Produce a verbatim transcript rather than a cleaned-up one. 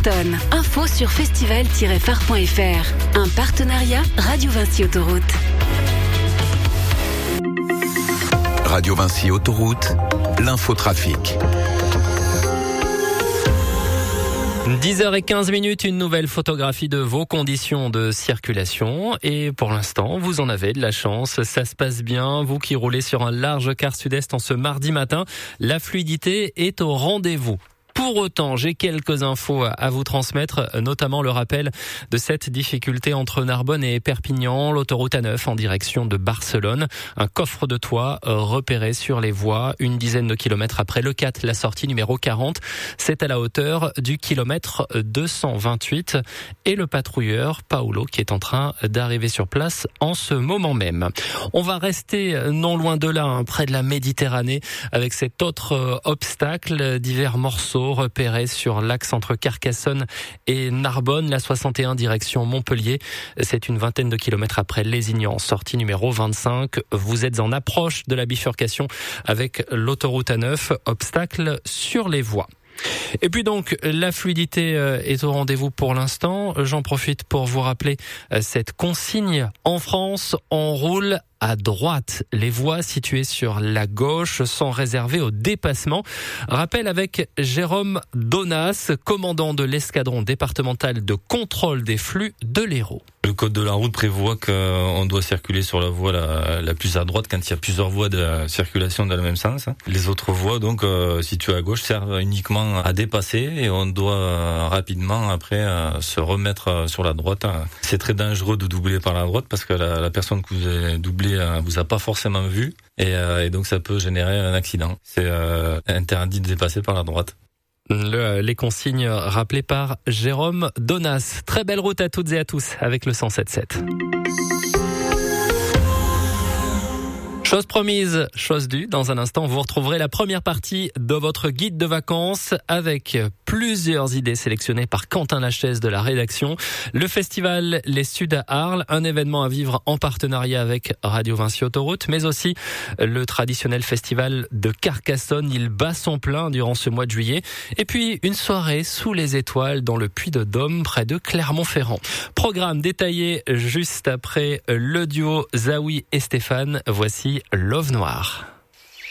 Carcassonne. Info sur festival tiret phare point f r. Un partenariat Radio Vinci Autoroute. Radio Vinci Autoroute, l'infotrafic. dix heures quinze, une nouvelle photographie de vos conditions de circulation. Et pour l'instant, vous en avez de la chance. Ça se passe bien. Vous qui roulez sur un large quart sud-est en ce mardi matin, la fluidité est au rendez-vous. Pour autant, j'ai quelques infos à vous transmettre, notamment le rappel de cette difficulté entre Narbonne et Perpignan, l'autoroute A neuf en direction de Barcelone. Un coffre de toit repéré sur les voies, une dizaine de kilomètres après le quatre, la sortie numéro quarante. C'est à la hauteur du kilomètre deux cent vingt-huit. Et le patrouilleur Paolo qui est en train d'arriver sur place en ce moment même. On va rester non loin de là, hein, près de la Méditerranée, avec cet autre obstacle, divers morceaux repérés sur l'axe entre Carcassonne et Narbonne, la soixante et un direction Montpellier. C'est une vingtaine de kilomètres après Lézignan, sortie numéro vingt-cinq. Vous êtes en approche de la bifurcation avec l'autoroute A neuf, obstacle sur les voies. Et puis donc, la fluidité est au rendez-vous pour l'instant. J'en profite pour vous rappeler cette consigne. En France, on roule à droite. Les voies situées sur la gauche sont réservées au dépassement. Rappel avec Jérôme Donas, commandant de l'escadron départemental de contrôle des flux de l'Hérault. Le code de la route prévoit qu'on doit circuler sur la voie la, la plus à droite quand il y a plusieurs voies de circulation dans le même sens. Les autres voies, donc, euh, situées à gauche, servent uniquement à dépasser et on doit euh, rapidement après euh, se remettre euh, sur la droite. C'est très dangereux de doubler par la droite parce que la, la personne que vous avez doublée euh, vous a pas forcément vu et, euh, et donc ça peut générer un accident. C'est euh, interdit de dépasser par la droite. Le, les consignes rappelées par Jérôme Donas. Très belle route à toutes et à tous avec le cent sept sept. Chose promise, chose due. Dans un instant, vous retrouverez la première partie de votre guide de vacances avec plusieurs idées sélectionnées par Quentin Lachaise de la rédaction. Le festival Les Suds à Arles, un événement à vivre en partenariat avec Radio Vinci Autoroute, mais aussi le traditionnel festival de Carcassonne. Il bat son plein durant ce mois de juillet. Et puis, une soirée sous les étoiles dans le Puy-de-Dôme, près de Clermont-Ferrand. Programme détaillé juste après le duo Zawi et Stéphane. Voici Love Noir.